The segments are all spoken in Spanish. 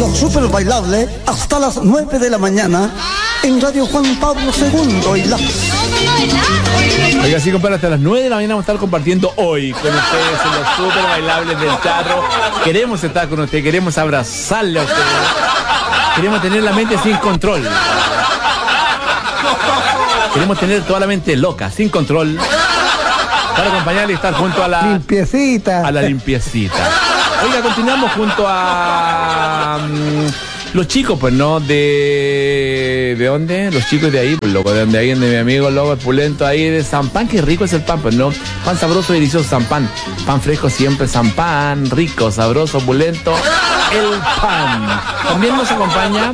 Súper Bailable hasta las 9 de la mañana en Radio Juan Pablo II y la... Oiga, sí, compadre, hasta las 9 de la mañana vamos a estar compartiendo hoy con ustedes en los Súper Bailables del Charro. Queremos estar con usted, queremos abrazarle a usted. Queremos tener la mente sin control. Queremos tener toda la mente loca, sin control, para acompañarle y estar junto a la... Limpiecita. A la limpiecita. Oiga, continuamos junto a... los chicos, pues, ¿no? ¿De dónde? Los chicos de ahí, pues, loco, de donde hay, de mi amigo, loco, el pulento ahí, de San Pan. Qué rico es el pan, pues, ¿no? Pan sabroso y delicioso, San Pan. Pan fresco siempre, San Pan, rico, sabroso, pulento, el pan. También nos acompaña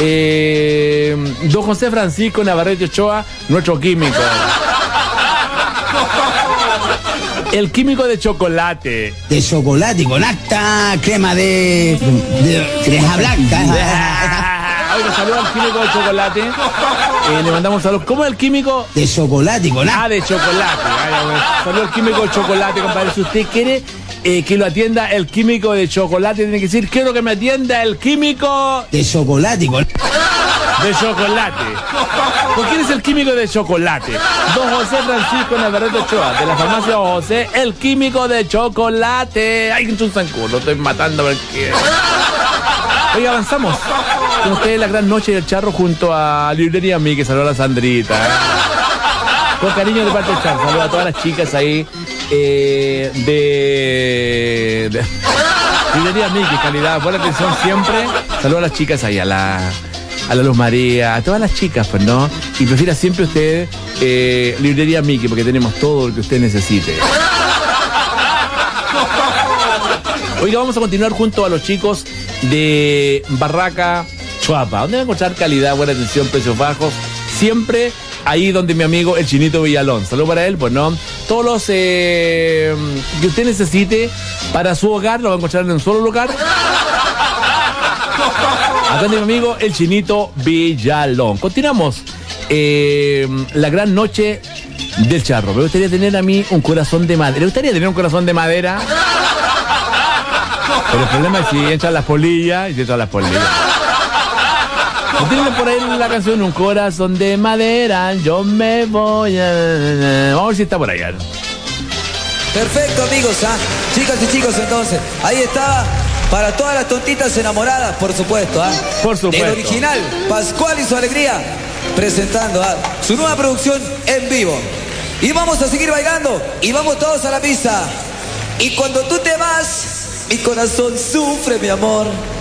don José Francisco Navarrete Ochoa, nuestro químico. El químico de chocolate. De chocolate con acta, crema de crema blanca. Oiga, saludos al químico de chocolate. Le mandamos saludos. ¿Cómo es el químico? De chocolate con acta. Ah, de chocolate. Saludos al químico de chocolate, compadre. Si usted quiere que lo atienda el químico de chocolate, tiene que decir: quiero que me atienda el químico de chocolate con... de chocolate. ¿Por quién es el químico de chocolate? Don José Francisco Navarrete Ochoa, de la farmacia Don José, el químico de chocolate. Ay, que un zancudo, lo estoy matando porque... Oiga, avanzamos con ustedes la gran noche del Charro junto a Librería Mickey. Saludos a la Sandrita. Con cariño de parte del Charro. Saludos a todas las chicas ahí de Librería Mickey, calidad, buena atención siempre. Saludos a las chicas ahí, a la Luz María, a todas las chicas, pues, ¿no? Y prefiera siempre usted Librería Mickey, porque tenemos todo lo que usted necesite. Oiga, vamos a continuar junto a los chicos de Barraca Chuapa, donde va a encontrar calidad, buena atención, precios bajos, siempre ahí donde mi amigo el Chinito Villalón. Saludos para él, pues, ¿no? Todos los que usted necesite para su hogar, lo va a encontrar en un solo lugar. Acá de mi amigo el Chinito Villalón. Continuamos la gran noche del Charro. Me gustaría tener a mí un corazón de madera. ¿Le gustaría tener un corazón de madera? Pero el problema es si entran las polillas y se entran las polillas. Tienen por ahí la canción Un corazón de madera, yo me voy a... Vamos a ver si está por allá. Perfecto, amigos, ¿ah? Chicas y chicos, entonces. Ahí está. Para todas las tontitas enamoradas, por supuesto, ¿ah? Por supuesto. El original, Pascual y su alegría, presentando su nueva producción en vivo. Y vamos a seguir bailando, y vamos todos a la pista. Y cuando tú te vas, mi corazón sufre, mi amor.